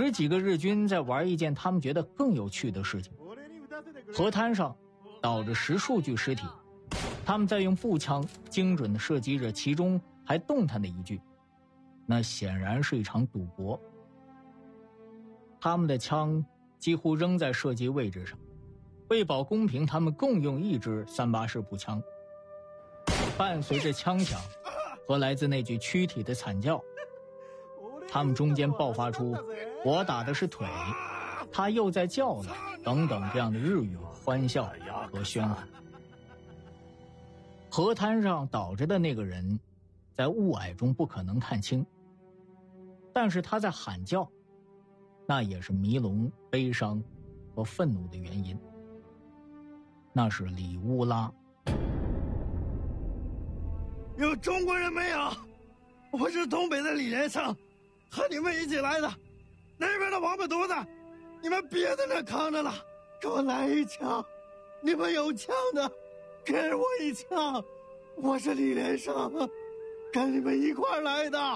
10几个日军在玩一件他们觉得更有趣的事情。河滩上倒着10数具尸体，他们在用步枪精准地射击着其中还动弹的一具，那显然是一场赌博。他们的枪几乎扔在射击位置上，为保公平，他们共用一支38式步枪。伴随着枪响和来自那具躯体的惨叫，他们中间爆发出我打的是腿，他又在叫了等等这样的日语欢笑和喧喊。河滩上倒着的那个人在雾霭中不可能看清，但是他在喊叫，那也是迷聋、悲伤和愤怒的原因。那是李乌拉。 有中国人没有？我是东北的李连胜，和你们一起来的。那边的王八犊子，你们别在那扛着了，给我来一枪！你们有枪的，给我一枪！我是李连胜，跟你们一块来的。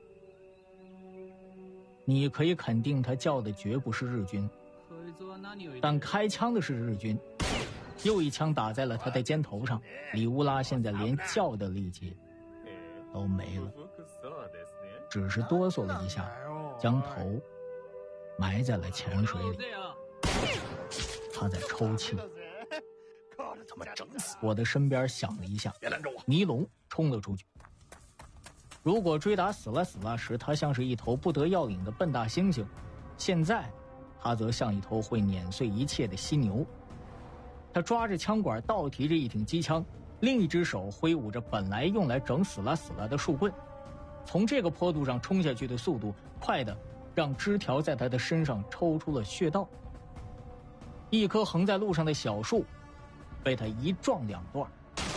你可以肯定他叫的绝不是日军，但开枪的是日军。又一枪打在了他的肩头上，李乌拉现在连叫的力气都没了，只是哆嗦了一下，将头埋在了潜水里。他在抽泣。 他妈整死我的身边响了一下， 别拦着我！ 尼龙冲了出去。如果追打死了时他像是一头不得要领的笨大猩猩，现在他则像一头会碾碎一切的犀牛。他抓着枪管，倒提着一挺机枪，另一只手挥舞着本来用来整死了的树棍，从这个坡度上冲下去的速度快的让枝条在他的身上抽出了穴道。一棵横在路上的小树被他一撞两段。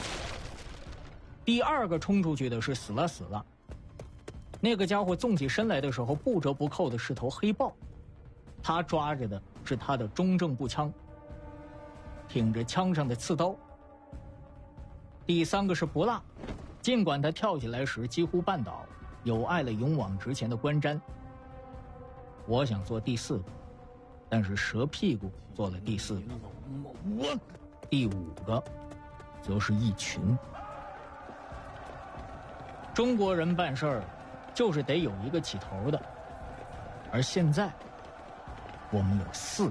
第二个冲出去的是死了，那个家伙纵起身来的时候不折不扣的是头黑豹，他抓着的是他的中正步枪，挺着枪上的刺刀。第三个是不辣，尽管他跳起来时几乎绊倒，有碍了勇往直前的关瞻。我想做第4个，但是蛇屁股做了第4个。第5个则是一群。中国人办事儿就是得有一个起头的，而现在我们有4个。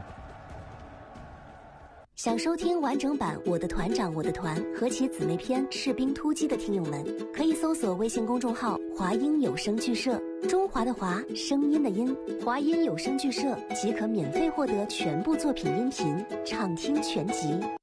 想收听完整版《我的团长我的团》和其姊妹篇《士兵突击》的听友们，可以搜索微信公众号华音有声剧社，中华的华，声音的音，华音有声剧社即可免费获得全部作品音频，畅听全集。